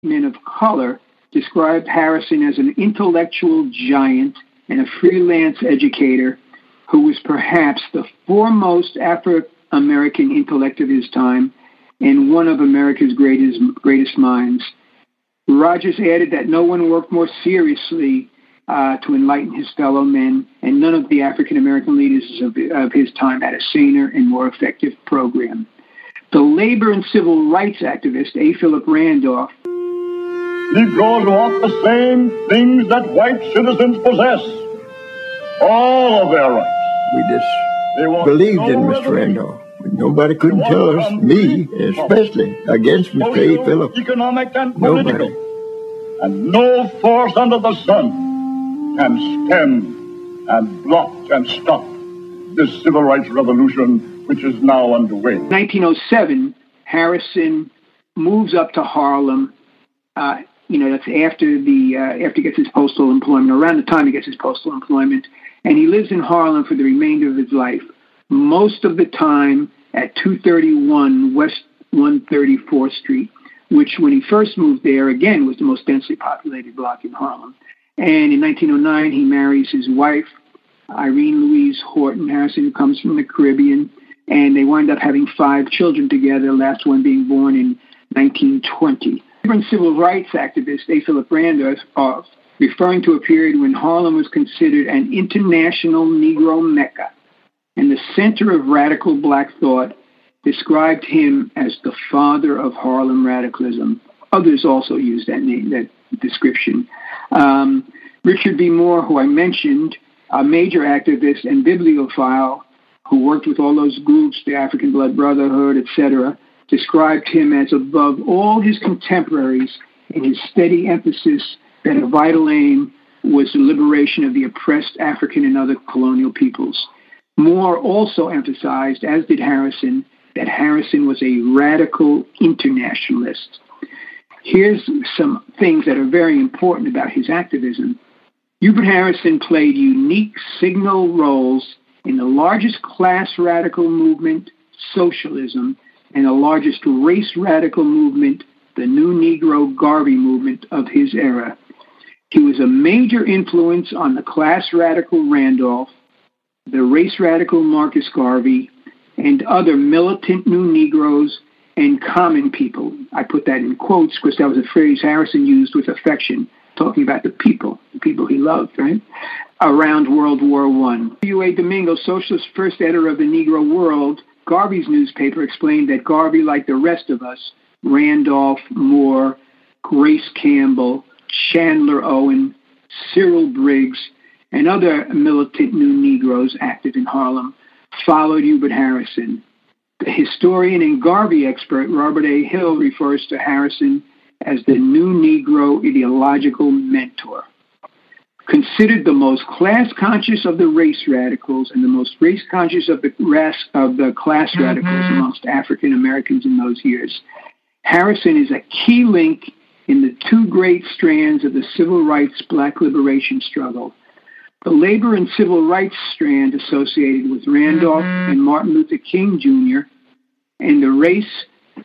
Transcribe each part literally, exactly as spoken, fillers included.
Men of Color described Harrison as an intellectual giant and a freelance educator who was perhaps the foremost Afro-American intellect of his time and one of America's greatest, greatest minds. Rogers added that no one worked more seriously uh, to enlighten his fellow men, and none of the African-American leaders of, of his time had a saner and more effective program. The labor and civil rights activist A. Philip Randolph. Negroes want the same things that white citizens possess. All of their rights. We just believed no in Mister Randolph. Nobody couldn't tell us, me especially, against Mister A. Philip. Economic and political. Nobody. And no force under the sun can stem and block and stop this civil rights revolution which is now underway. nineteen oh seven, Harrison moves up to Harlem. Uh, you know, that's after the uh, after he gets his postal employment, around the time he gets his postal employment, and he lives in Harlem for the remainder of his life. Most of the time at two thirty-one West one thirty-fourth Street, which when he first moved there, again, was the most densely populated block in Harlem. And in nineteen oh nine, he marries his wife, Irene Louise Horton Harrison, who comes from the Caribbean, and they wind up having five children together, the last one being born in nineteen twenty. Civil rights activist A. Philip Randolph, referring to a period when Harlem was considered an international Negro Mecca and the center of radical black thought, described him as the father of Harlem radicalism. Others also used that name, that description. Um, Richard B. Moore, who I mentioned, a major activist and bibliophile who worked with all those groups, the African Blood Brotherhood, et cetera, described him as above all his contemporaries in his steady emphasis that a vital aim was the liberation of the oppressed African and other colonial peoples. Moore also emphasized, as did Harrison, that Harrison was a radical internationalist. Here's some things that are very important about his activism. Hubert Harrison played unique signal roles in the largest class radical movement, socialism, and the largest race radical movement, the New Negro Garvey movement of his era. He was a major influence on the class radical Randolph, the race radical Marcus Garvey, and other militant New Negroes and common people. I put that in quotes because that was a phrase Harrison used with affection, talking about the people, the people he loved, right? Around World War One. W A Domingo, socialist first editor of the Negro World, Garvey's newspaper, explained that Garvey, like the rest of us, Randolph, Moore, Grace Campbell, Chandler Owen, Cyril Briggs, and other militant New Negroes active in Harlem, followed Hubert Harrison. The historian and Garvey expert Robert A. Hill refers to Harrison as the New Negro ideological mentor. Considered the most class-conscious of the race radicals and the most race-conscious of the, ras- of the class mm-hmm. radicals amongst African Americans in those years, Harrison is a key link in the two great strands of the civil rights black liberation struggle. The labor and civil rights strand associated with Randolph mm-hmm. and Martin Luther King Junior, and the race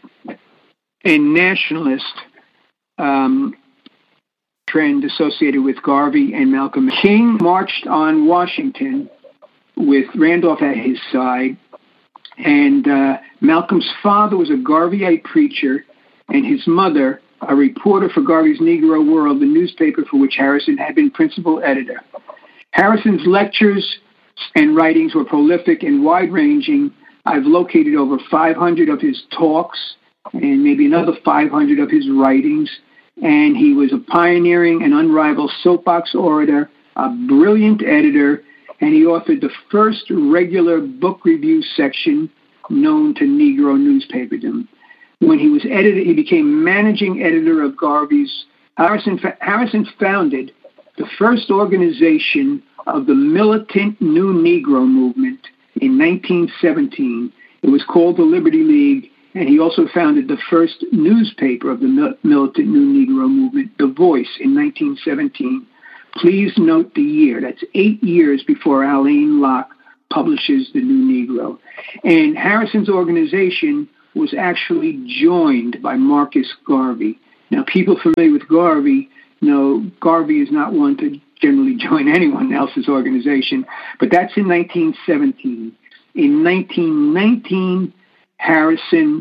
and nationalist um, trend associated with Garvey and Malcolm. King marched on Washington with Randolph at his side, and uh, Malcolm's father was a Garveyite preacher, and his mother, a reporter for Garvey's Negro World, the newspaper for which Harrison had been principal editor. Harrison's lectures and writings were prolific and wide-ranging. I've located over five hundred of his talks and maybe another five hundred of his writings. And he was a pioneering and unrivaled soapbox orator, a brilliant editor, and he authored the first regular book review section known to Negro newspaperdom. When he was editor, he became managing editor of Garvey's. Harrison, Harrison founded the first organization of the militant New Negro movement in nineteen seventeen. It was called the Liberty League, and he also founded the first newspaper of the militant New Negro movement, The Voice, in nineteen seventeen. Please note the year. That's eight years before Alain Locke publishes The New Negro. And Harrison's organization was actually joined by Marcus Garvey. Now, people familiar with Garvey know Garvey is not one to generally join anyone else's organization, but that's in nineteen seventeen. In nineteen nineteen, Harrison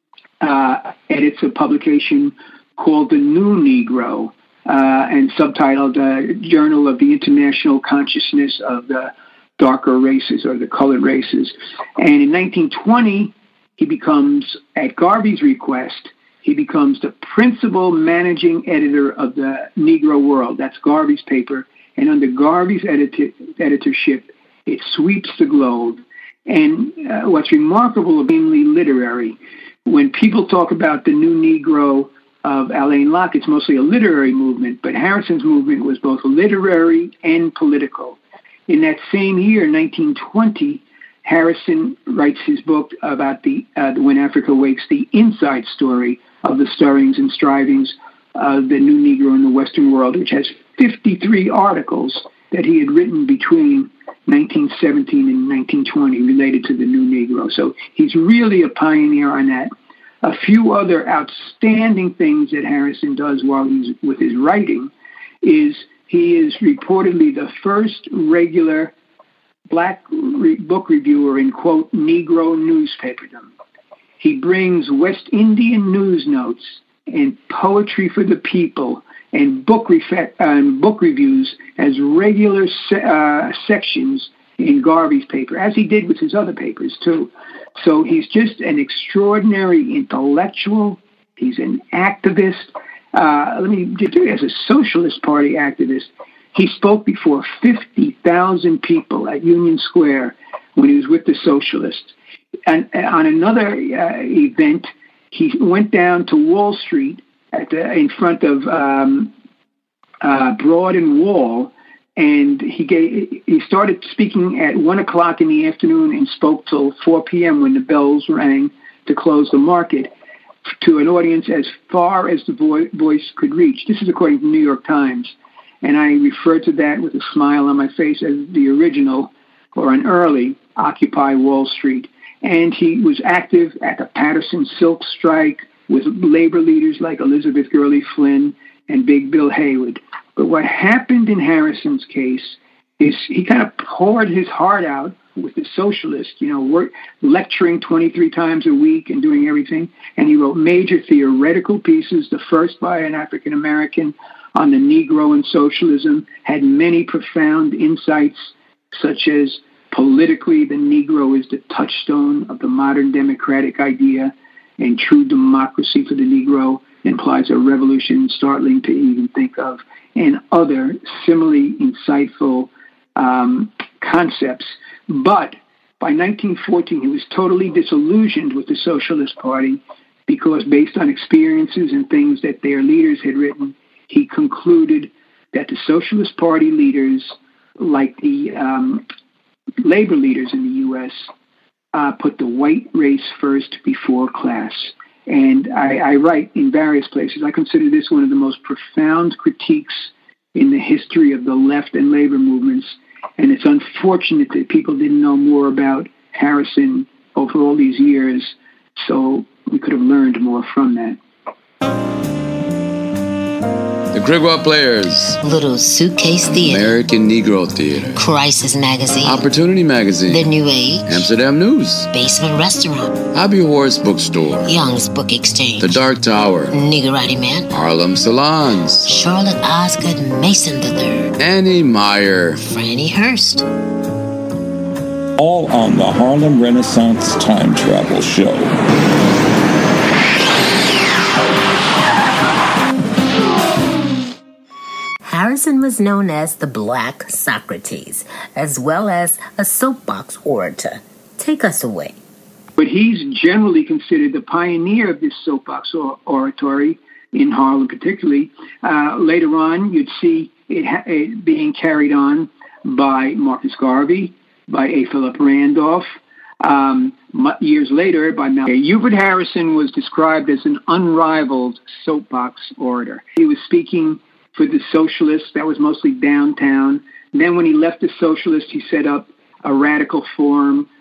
uh, edits a publication called The New Negro, uh, and subtitled uh, Journal of the International Consciousness of the Darker Races or the Colored Races. And in nineteen twenty, he becomes, at Garvey's request, he becomes the principal managing editor of the Negro World. That's Garvey's paper. And under Garvey's edit- editorship, it sweeps the globe. And uh, what's remarkable, mainly literary, when people talk about the New Negro of Alain Locke, it's mostly a literary movement, but Harrison's movement was both literary and political. In that same year, nineteen twenty, Harrison writes his book about the uh, When Africa Wakes, the inside story of the stirrings and strivings of the New Negro in the Western world, which has fifty-three articles that he had written between nineteen seventeen and nineteen twenty related to the New Negro. So he's really a pioneer on that. A few other outstanding things that Harrison does while he's with his writing is he is reportedly the first regular black re- book reviewer in, quote, Negro newspaperdom. He brings West Indian news notes and poetry for the people and book, refe- uh, book reviews as regular se- uh, sections in Garvey's paper, as he did with his other papers, too. So he's just an extraordinary intellectual. He's an activist. Uh, let me just do it as a Socialist Party activist. He spoke before fifty thousand people at Union Square when he was with the Socialists. And, and on another uh, event, he went down to Wall Street at the, in front of um, uh, Broad and Wall, and he gave, he started speaking at one o'clock in the afternoon and spoke till four p.m. when the bells rang to close the market, to an audience as far as the vo- voice could reach. This is according to the New York Times. And I refer to that with a smile on my face as the original, or an early, Occupy Wall Street. And he was active at the Patterson Silk Strike with labor leaders like Elizabeth Gurley Flynn and Big Bill Haywood. But what happened in Harrison's case is he kind of poured his heart out with the socialists, you know, work, lecturing twenty-three times a week and doing everything. And he wrote major theoretical pieces, the first by an African-American on the Negro and socialism, had many profound insights, such as politically, the Negro is the touchstone of the modern democratic idea, and true democracy for the Negro implies a revolution startling to even think of, and other similarly insightful um, concepts. But by nineteen fourteen, he was totally disillusioned with the Socialist Party because, based on experiences and things that their leaders had written, he concluded that the Socialist Party leaders, like the um, labor leaders in the U S, uh, put the white race first before class. And I, I write in various places, I consider this one of the most profound critiques in the history of the left and labor movements. And it's unfortunate that people didn't know more about Harrison over all these years, so we could have learned more from that. The Grigoire Players, Little Suitcase Theater, American Negro Theater, Crisis Magazine, Opportunity Magazine, The New Age, Amsterdam News, Basement Restaurant, Hobby Horse Bookstore, Young's Book Exchange, The Dark Tower, Niggerati Man, Harlem Salons, Charlotte Osgood Mason the third, Annie Meyer, Franny Hurst. All on the Harlem Renaissance Time Travel Show. Harrison was known as the Black Socrates, as well as a soapbox orator. Take us away. But he's generally considered the pioneer of this soapbox or- oratory in Harlem particularly. Uh, later on, you'd see it, ha- it being carried on by Marcus Garvey, by A. Philip Randolph, um, years later by Mal. Hubert Harrison was described as an unrivaled soapbox orator. He was speaking for the socialists. That was mostly downtown. And then when he left the socialists, he set up a radical forum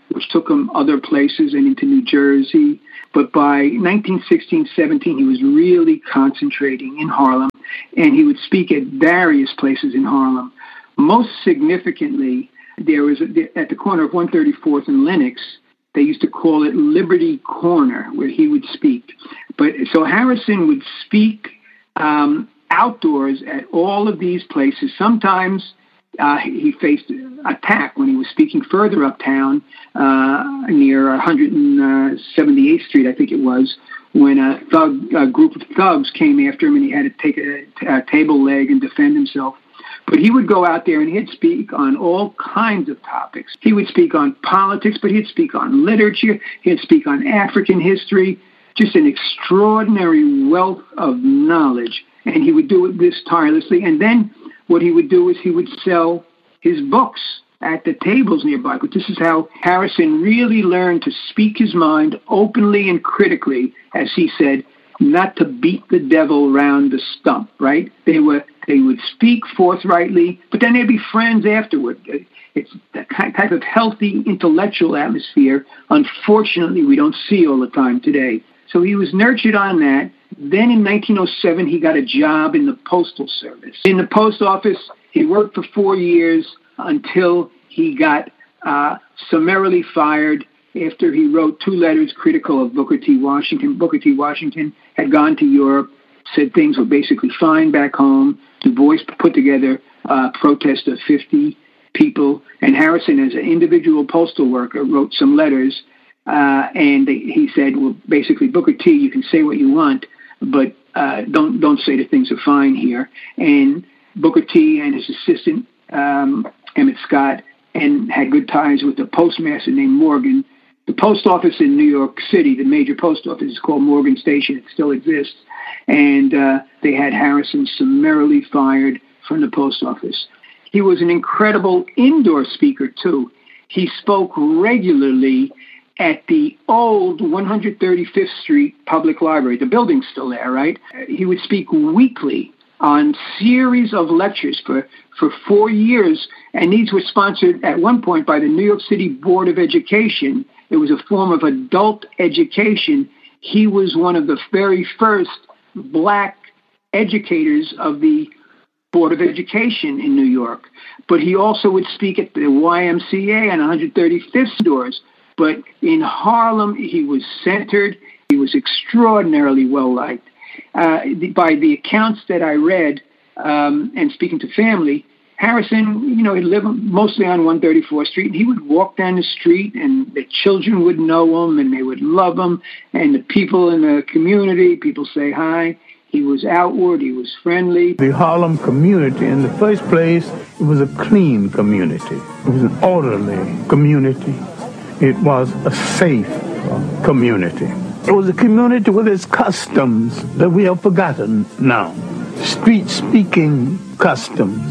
which took him other places and into New Jersey. But by nineteen sixteen, seventeen, he was really concentrating in Harlem, and he would speak at various places in Harlem. Most significantly, there was a, at the corner of one thirty-fourth and Lenox, they used to call it Liberty Corner, where he would speak. But so Harrison would speak um, outdoors at all of these places. Sometimes uh, he faced attack when he was speaking further uptown uh, near one seventy-eighth Street, I think it was, when a thug, a group of thugs came after him and he had to take a, a table leg and defend himself. But he would go out there and he'd speak on all kinds of topics. He would speak on politics, but he'd speak on literature. He'd speak on African history, just an extraordinary wealth of knowledge. And he would do this tirelessly. And then what he would do is he would sell his books at the tables nearby. But this is how Harrison really learned to speak his mind openly and critically, as he said, not to beat the devil round the stump, right? They were they would speak forthrightly, but then they'd be friends afterward. It's that type of healthy intellectual atmosphere, unfortunately, we don't see all the time today. So he was nurtured on that. Then in nineteen oh seven, he got a job in the Postal Service. In the post office, he worked for four years until he got uh, summarily fired after he wrote two letters critical of Booker T. Washington. Booker T. Washington had gone to Europe, said things were basically fine back home. Du Bois put together a protest of fifty people, and Harrison, as an individual postal worker, wrote some letters, uh, and they, he said, well, basically, Booker T., you can say what you want, but uh, don't don't say that things are fine here. And Booker T. and his assistant, um, Emmett Scott, and had good ties with a postmaster named Morgan. The post office in New York City, the major post office, is called Morgan Station. It still exists. And uh, they had Harrison summarily fired from the post office. He was an incredible indoor speaker, too. He spoke regularly at the old one thirty-fifth Street Public Library. The building's still there, right? He would speak weekly on series of lectures for, for four years, and these were sponsored at one point by the New York City Board of Education. It was a form of adult education. He was one of the very first black educators of the Board of Education in New York. But he also would speak at the Y M C A on one thirty-fifth doors. But in Harlem, he was centered. He was extraordinarily well-liked. Uh, by the accounts that I read, um, and speaking to family, Harrison, you know, he lived mostly on one thirty-fourth Street, and he would walk down the street, and the children would know him, and they would love him, and the people in the community, people say hi. He was outward, he was friendly. The Harlem community, in the first place, it was a clean community. It was an orderly community. It was a safe community. It was a community with its customs that we have forgotten now. Street-speaking customs,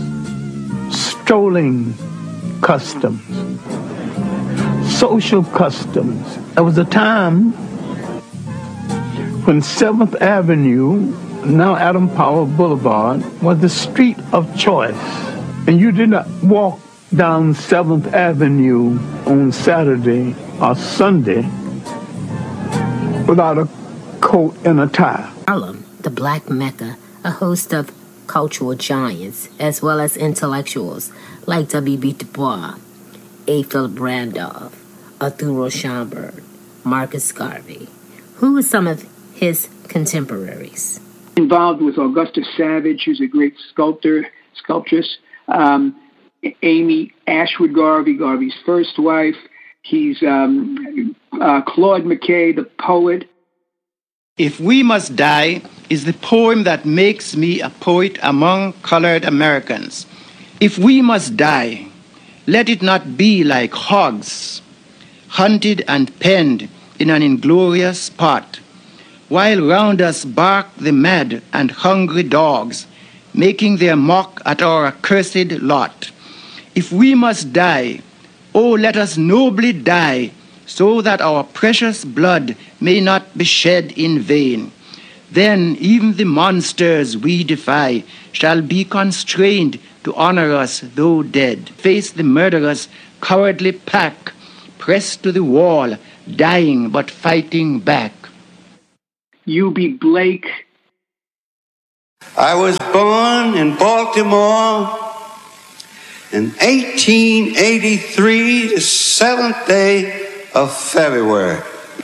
strolling customs, social customs. There was a time when seventh Avenue, now Adam Powell Boulevard, was the street of choice. And you did not walk down seventh Avenue on Saturday or Sunday without a coat and a tie. Harlem, the Black Mecca, a host of cultural giants, as well as intellectuals like W B Du Bois, A. Philip Randolph, Arturo Schomburg, Marcus Garvey. Who were some of his contemporaries? Involved with Augusta Savage, who's a great sculptor, sculptress. Um, Amy Ashwood Garvey, Garvey's first wife. He's um, uh, Claude McKay, the poet. If We Must Die is the poem that makes me a poet among colored Americans. If we must die, let it not be like hogs, hunted and penned in an inglorious spot, while round us bark the mad and hungry dogs, making their mock at our accursed lot. If we must die, oh, let us nobly die, so that our precious blood may not be shed in vain. Then even the monsters we defy shall be constrained to honor us though dead. Face the murderous, cowardly pack, pressed to the wall, dying but fighting back. U B Blake. I was born in Baltimore in eighteen eighty-three, the seventh day of February.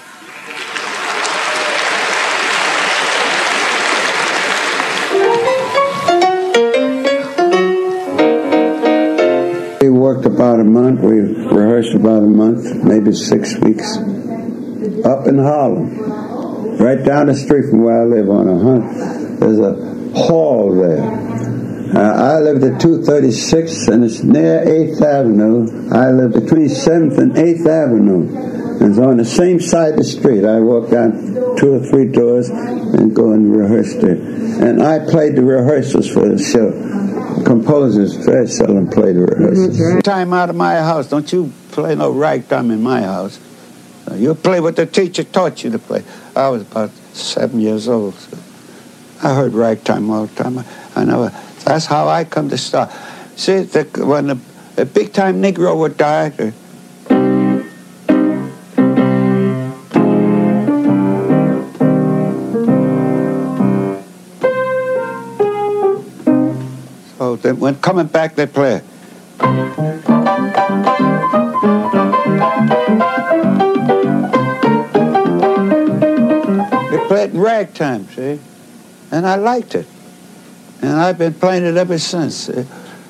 We worked about a month, we rehearsed about a month, maybe six weeks, up in Harlem, right down the street from where I live on a hunt. There's a hall there. Uh, I lived at two thirty-six, and it's near eighth Avenue. I live between seventh and eighth Avenue. And it's on the same side of the street. I walk down two or three doors and go and rehearse there. And I played the rehearsals for the show. Composers very seldom play the rehearsals. Mm-hmm. Time out of my house. Don't you play no ragtime in my house. You play what the teacher taught you to play. I was about seven years old. So I heard ragtime all the time. I never... That's how I come to start. See, the, when a, a big-time Negro would die, the, so then when coming back, they play. They play it in ragtime, see? And I liked it. And I've been playing it ever since. U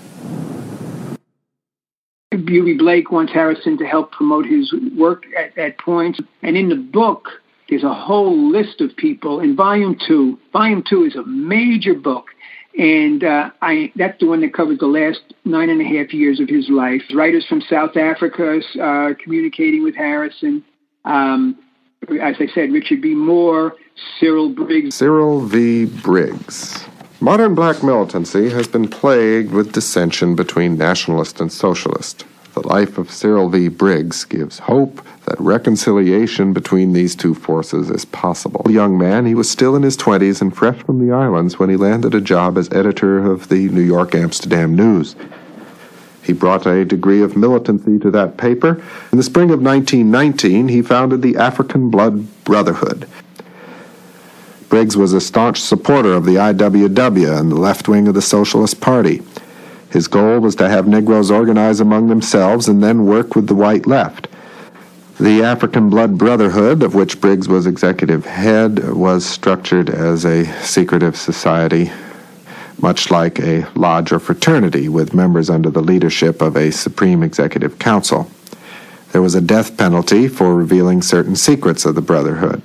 B Blake wants Harrison to help promote his work at, at points. And in the book, there's a whole list of people. In Volume two, Volume two is a major book. And uh, I that's the one that covers the last nine and a half years of his life. Writers from South Africa uh, communicating with Harrison. Um, as I said, Richard B. Moore, Cyril Briggs. Cyril V. Briggs. Modern black militancy has been plagued with dissension between nationalist and socialist. The life of Cyril V. Briggs gives hope that reconciliation between these two forces is possible. A young man, he was still in his twenties and fresh from the islands when he landed a job as editor of the New York Amsterdam News. He brought a degree of militancy to that paper. In the spring of nineteen nineteen, he founded the African Blood Brotherhood. Briggs was a staunch supporter of the I W W and the left wing of the Socialist Party. His goal was to have Negroes organize among themselves and then work with the white left. The African Blood Brotherhood, of which Briggs was executive head, was structured as a secretive society, much like a lodge or fraternity, with members under the leadership of a Supreme Executive Council. There was a death penalty for revealing certain secrets of the Brotherhood.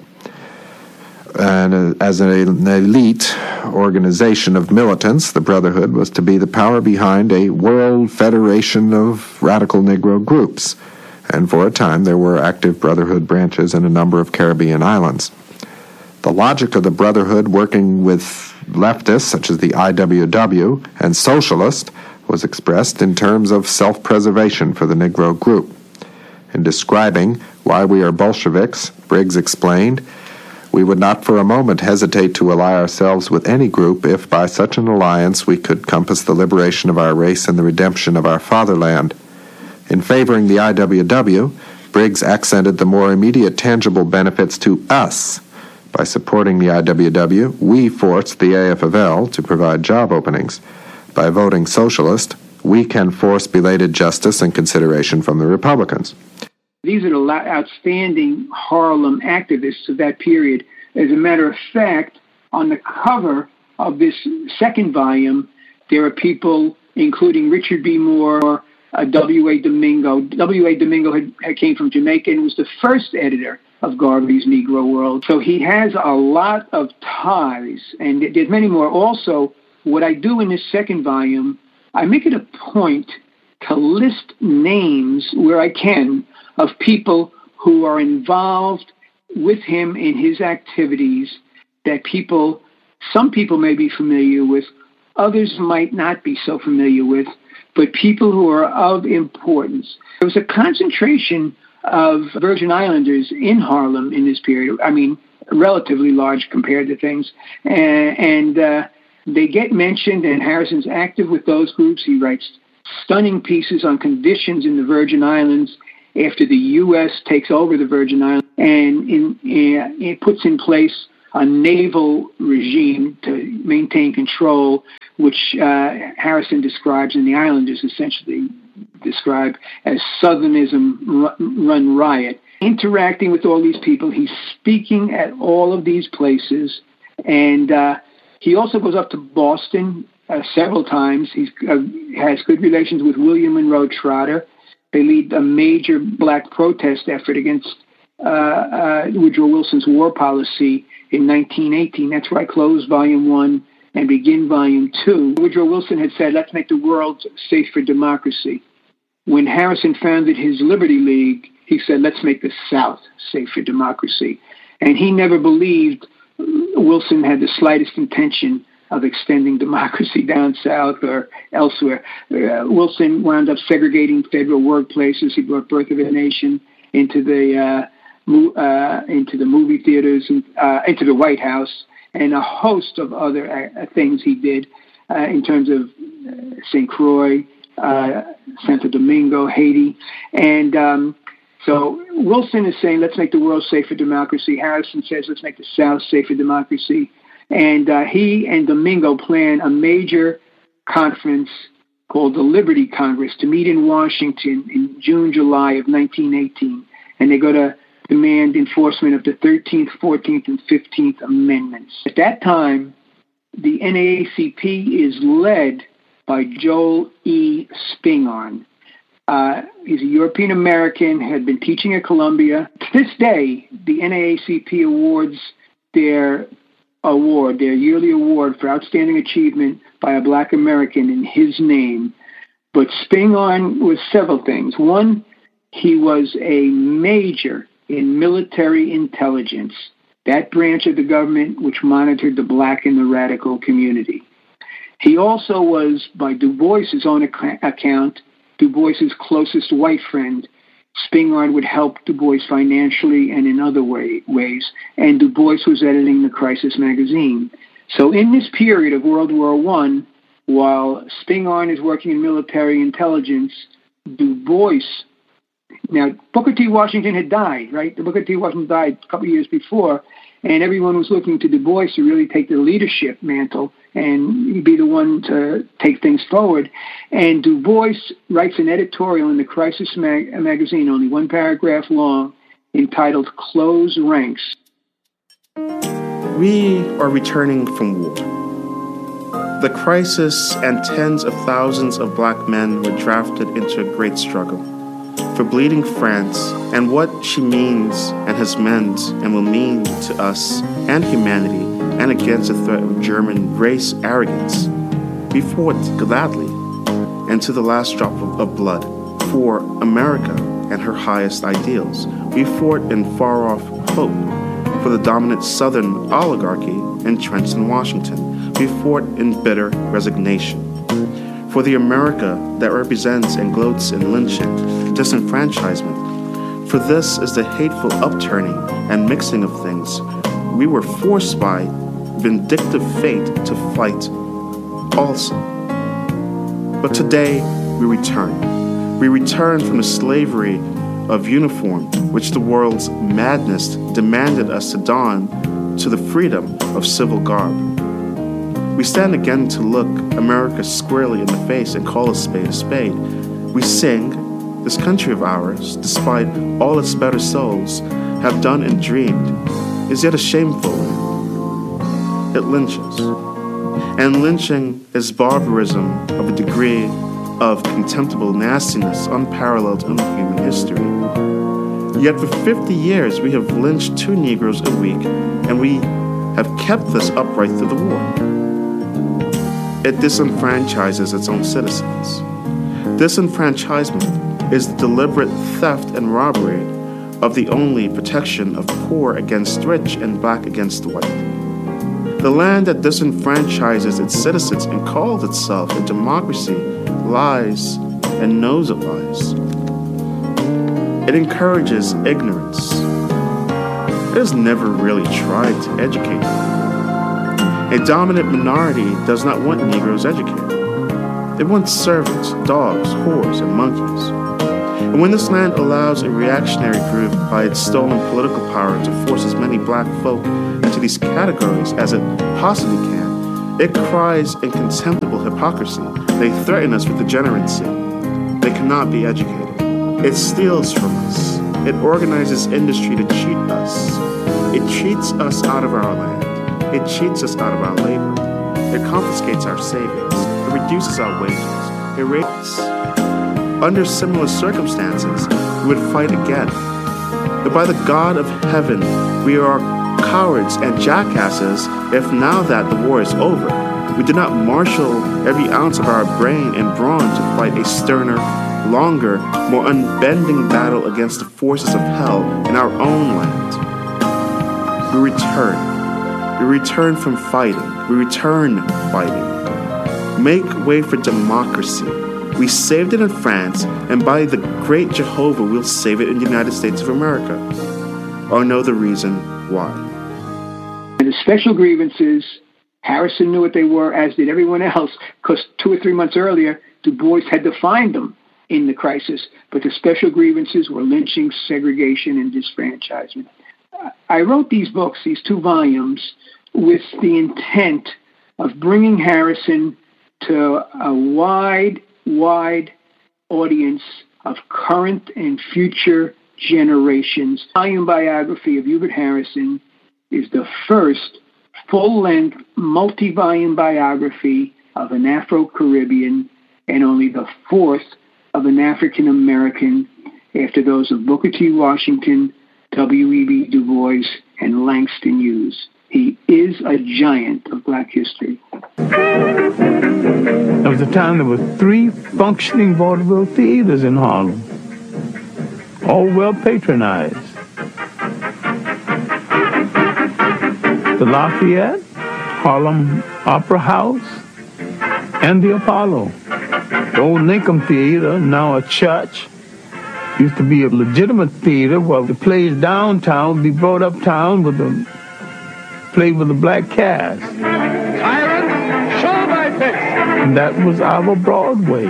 And as an elite organization of militants, the Brotherhood was to be the power behind a world federation of radical Negro groups. And for a time, there were active Brotherhood branches in a number of Caribbean islands. The logic of the Brotherhood working with leftists, such as the I W W, and socialists, was expressed in terms of self-preservation for the Negro group. In describing why we are Bolsheviks, Briggs explained, "We would not for a moment hesitate to ally ourselves with any group if by such an alliance we could compass the liberation of our race and the redemption of our fatherland." In favoring the I W W, Briggs accented the more immediate tangible benefits to us. By supporting the I W W, we forced the A F of L to provide job openings. By voting socialist, we can force belated justice and consideration from the Republicans. These are the outstanding Harlem activists of that period. As a matter of fact, on the cover of this second volume, there are people including Richard B. Moore, uh, W A Domingo. W A Domingo had, had came from Jamaica and was the first editor of Garvey's Negro World. So he has a lot of ties, and there's many more. Also, what I do in this second volume, I make it a point to list names where I can of people who are involved with him in his activities that people, some people may be familiar with, others might not be so familiar with, but people who are of importance. There was a concentration of Virgin Islanders in Harlem in this period. I mean, relatively large compared to things. And, and uh, they get mentioned, and Harrison's active with those groups. He writes stunning pieces on conditions in the Virgin Islands. after the U S takes over the Virgin Islands and in, uh, it puts in place a naval regime to maintain control, which uh, Harrison describes and the Islanders essentially describe as Southernism run riot. Interacting with all these people, he's speaking at all of these places, and uh, he also goes up to Boston uh, several times. He uh, has good relations with William Monroe Trotter. They lead a major black protest effort against uh, uh, Woodrow Wilson's war policy in nineteen eighteen. That's where I close Volume one and begin Volume two. Woodrow Wilson had said, let's make the world safe for democracy. When Harrison founded his Liberty League, he said, let's make the South safe for democracy. And he never believed Wilson had the slightest intention of extending democracy down south or elsewhere. Uh, Wilson wound up segregating federal workplaces. He brought Birth of a Nation into the uh, mo- uh, into the movie theaters, and, uh, into the White House, and a host of other uh, things he did uh, in terms of uh, Saint Croix, uh, Santo Domingo, Haiti. And um, so Wilson is saying, let's make the world safe for democracy. Harrison says, let's make the South safe for democracy. And uh, he and Domingo plan a major conference called the Liberty Congress to meet in Washington in June, July of nineteen eighteen. And they go to demand enforcement of the thirteenth, fourteenth, and fifteenth Amendments. At that time, the N double A C P is led by Joel E. Spingarn. Uh, he's a European American, had been teaching at Columbia. To this day, the N double A C P awards their award, their yearly award for outstanding achievement by a black American in his name. But Spingarn was several things. One, he was a major in military intelligence, that branch of the government which monitored the black and the radical community. He also was, by Du Bois's own ac- account, Du Bois's closest white friend. Spingarn would help Du Bois financially and in other way, ways, and Du Bois was editing the Crisis magazine. So in this period of World War One, while Spingarn is working in military intelligence, Du Bois, now Booker T. Washington had died, right? Booker T. Washington died a couple of years before, and everyone was looking to Du Bois to really take the leadership mantle and be the one to take things forward. And Du Bois writes an editorial in the Crisis mag- magazine, only one paragraph long, entitled Close Ranks. We are returning from war. The crisis and tens of thousands of black men were drafted into a great struggle for bleeding France and what she means and has meant and will mean to us and humanity, and against the threat of German race arrogance. We fought gladly and to the last drop of, of blood for America and her highest ideals. We fought in far-off hope for the dominant Southern oligarchy entrenched in Washington. We fought in bitter resignation for the America that represents and gloats in lynching, disenfranchisement. For this is the hateful upturning and mixing of things we were forced by vindictive fate to fight also. But today we return. We return from the slavery of uniform which the world's madness demanded us to don to the freedom of civil garb. We stand again to look America squarely in the face and call a spade a spade. We sing, this country of ours, despite all its better souls have done and dreamed, is yet a shameful land. It lynches. And lynching is barbarism of a degree of contemptible nastiness unparalleled in human history. Yet for fifty years we have lynched two Negroes a week, and we have kept this upright through the war. It disenfranchises its own citizens. Disenfranchisement is the deliberate theft and robbery of the only protection of poor against rich and black against white. The land that disenfranchises its citizens and calls itself a democracy lies and knows it lies. It encourages ignorance. It has never really tried to educate them. A dominant minority does not want Negroes educated. It wants servants, dogs, whores, and monkeys. And when this land allows a reactionary group by its stolen political power to force as many black folk into these categories as it possibly can, it cries in contemptible hypocrisy. They threaten us with degeneracy. They cannot be educated. It steals from us. It organizes industry to cheat us. It cheats us out of our land. It cheats us out of our labor. It confiscates our savings. It reduces our wages. It rapes. Under similar circumstances, we would fight again. But by the God of heaven, we are cowards and jackasses if now that the war is over, we do not marshal every ounce of our brain and brawn to fight a sterner, longer, more unbending battle against the forces of hell in our own land. We return. We return from fighting. We return fighting. Make way for democracy. We saved it in France, and by the great Jehovah, we'll save it in the United States of America. Or know the reason why. The special grievances, Harrison knew what they were, as did everyone else, because two or three months earlier, Du Bois had defined them in the crisis. But the special grievances were lynching, segregation, and disfranchisement. I wrote these books, these two volumes, with the intent of bringing Harrison to a wide, wide audience of current and future generations. The volume biography of Hubert Harrison is the first full-length, multi-volume biography of an Afro-Caribbean and only the fourth of an African-American after those of Booker T. Washington, W E B Du Bois, and Langston Hughes. He is a giant of black history. There was a time there were three functioning vaudeville theaters in Harlem, all well patronized. The Lafayette, Harlem Opera House, and the Apollo. The old Lincoln Theater, now a church, used to be a legitimate theater where the plays downtown would be brought uptown with the played with a black cast. Tyrant, show thy face! And that was our Broadway.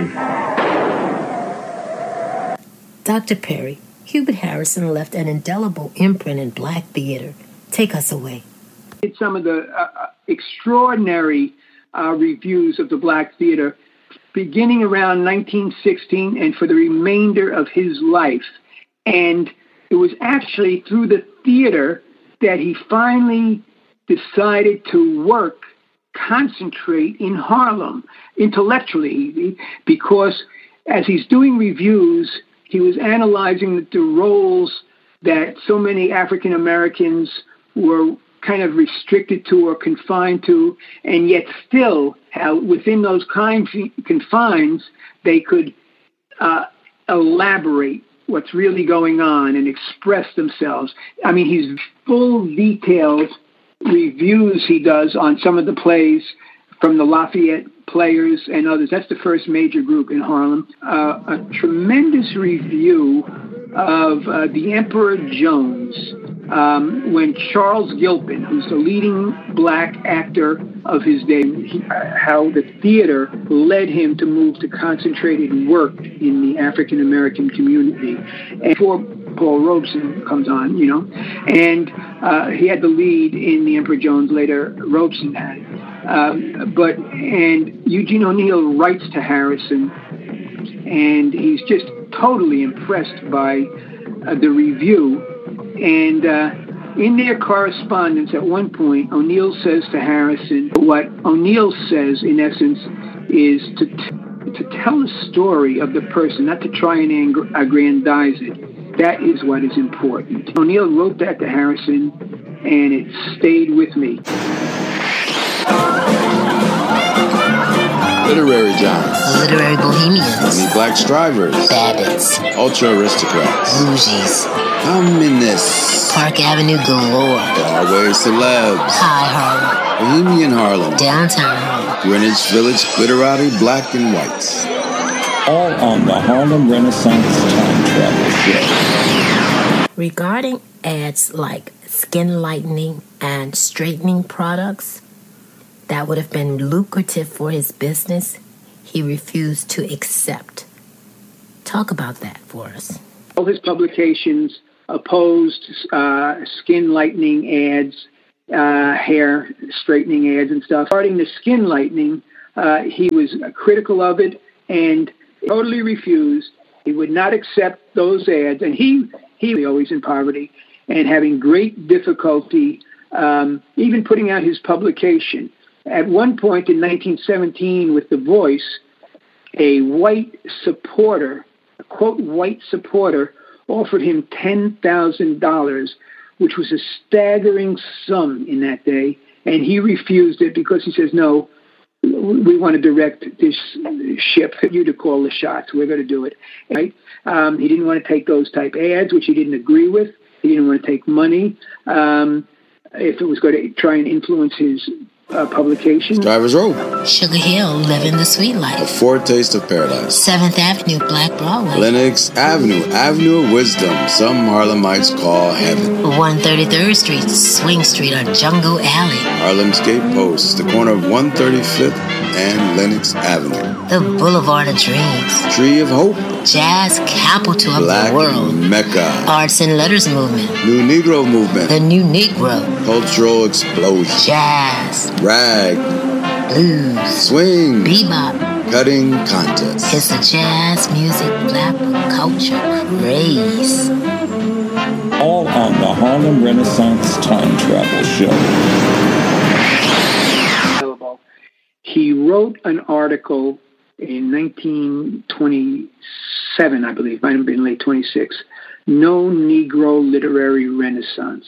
Doctor Perry, Hubert Harrison left an indelible imprint in black theater. Take us away. It's some of the uh, extraordinary uh, reviews of the black theater beginning around nineteen sixteen and for the remainder of his life. And it was actually through the theater that he finally decided to work, concentrate in Harlem intellectually, because as he's doing reviews, he was analyzing the roles that so many African Americans were kind of restricted to or confined to, and yet still how within those confines they could uh, elaborate what's really going on and express themselves. I mean, he's full detailed reviews he does on some of the plays from the Lafayette Players and others. That's the first major group in Harlem. Uh, a tremendous review of uh, The Emperor Jones, um, when Charles Gilpin, who's the leading black actor of his day, he, uh, how the theater led him to move to concentrated work in the African-American community. And before Paul Robeson comes on, you know, and uh, he had the lead in The Emperor Jones, later Robeson had it. Um, but, and Eugene O'Neill writes to Harrison, and he's just totally impressed by uh, the review. And uh, in their correspondence at one point, O'Neill says to Harrison, what O'Neill says, in essence, is to, t- to tell a story of the person, not to try and ang- aggrandize it. That is what is important. O'Neill wrote that to Harrison, and it stayed with me. Literary giants. Literary bohemians. Honey black strivers. Babbitts. Ultra aristocrats. Bougies. Communists. Park Avenue galore. Broadway celebs. High Harlem. Bohemian Harlem. Downtown Harlem. Greenwich Village glitterati black and whites. All on the Harlem Renaissance Time Travel Show. Regarding ads like skin lightening and straightening products that would have been lucrative for his business, he refused to accept. Talk about that for us. All his publications opposed uh, skin lightening ads, uh, hair straightening ads and stuff. Regarding the skin lightening, uh, he was critical of it and totally refused. He would not accept those ads, and he he was always in poverty and having great difficulty um, even putting out his publication. At one point in nineteen seventeen with The Voice, a white supporter, a quote, white supporter, offered him ten thousand dollars, which was a staggering sum in that day, and he refused it because he says, no, we want to direct this ship for you to call the shots. We're going to do it. Right? Um, he didn't want to take those type ads, which he didn't agree with. He didn't want to take money um, if it was going to try and influence his uh, publication. Drivers Row. Sugar Hill, living the sweet life. A foretaste of paradise. seventh Avenue, Black Broadway. Lenox Avenue, Avenue of Wisdom. Some Harlemites call heaven. one thirty-third Street, Swing Street, or Jungle Alley. Harlem's Gate Post, the corner of one thirty-fifth and Lenox Avenue. The Boulevard of Dreams. Tree of Hope. Jazz capital of Black the world. Mecca. Arts and Letters Movement. New Negro Movement. The New Negro. Cultural Explosion. Jazz. Rag. Blues. Swing. Bebop. Cutting Contest. It's a jazz music black culture craze. All on the Harlem Renaissance Time Travel Show. He wrote an article in nineteen twenty-seven, I believe, might have been late twenty-six, No Negro Literary Renaissance.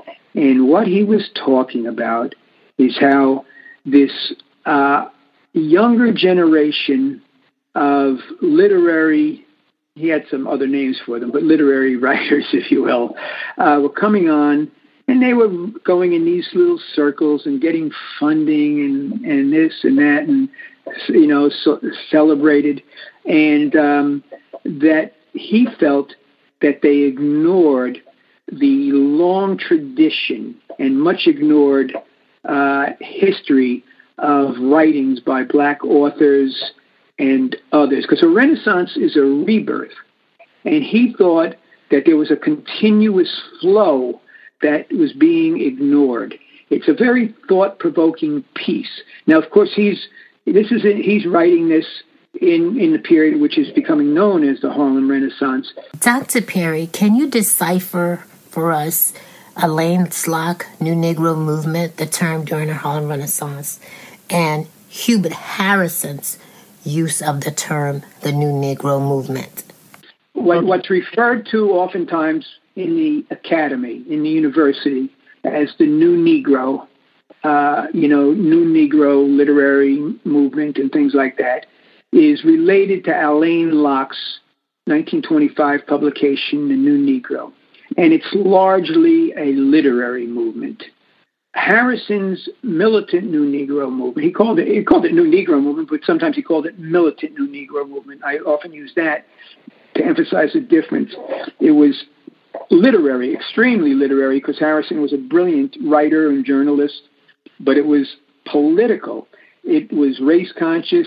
And what he was talking about is how this uh, younger generation of literary, he had some other names for them, but literary writers, if you will, uh, were coming on, and they were going in these little circles and getting funding and, and this and that, and, you know, so celebrated, and um, that he felt that they ignored the long tradition and much ignored uh, history of writings by black authors and others, because a Renaissance is a rebirth, and he thought that there was a continuous flow that was being ignored. It's a very thought-provoking piece. Now, of course, he's this is a, he's writing this in in the period which is becoming known as the Harlem Renaissance. Doctor Perry, can you decipher for us Elaine Slock, New Negro Movement, the term during the Harlem Renaissance, and Hubert Harrison's use of the term the New Negro Movement? What, what's referred to oftentimes in the academy, in the university, as the New Negro, uh, you know, New Negro literary movement and things like that, is related to Alain Locke's nineteen twenty-five publication, The New Negro. And it's largely a literary movement. Harrison's militant New Negro movement, he called it he called it New Negro movement, but sometimes he called it militant New Negro movement. I often use that to emphasize the difference. It was literary, extremely literary, because Harrison was a brilliant writer and journalist, but it was political. It was race-conscious,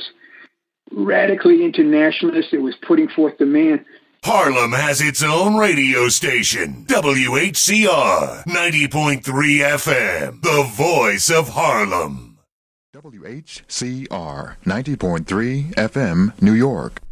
radically internationalist. It was putting forth the man. Harlem has its own radio station, W H C R ninety point three F M, the voice of Harlem. W H C R ninety point three F M, New York.